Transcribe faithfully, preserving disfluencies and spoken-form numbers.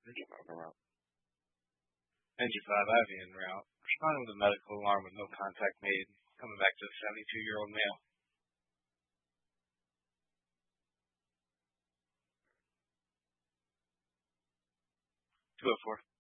Engine five en route. Engine five I V en route. Responding with a medical alarm with no contact made. Coming back to the seventy-two-year-old male. two oh four.